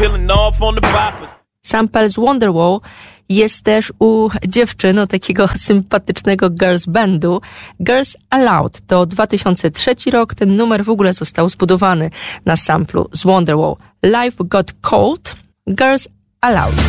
peeling off on the boppers. Sample z Wonderwall jest też u dziewczyn, takiego sympatycznego girls bandu Girls Aloud. To 2003 rok, ten numer w ogóle został zbudowany na samplu z Wonderwall. Life Got Cold, Girls Aloud.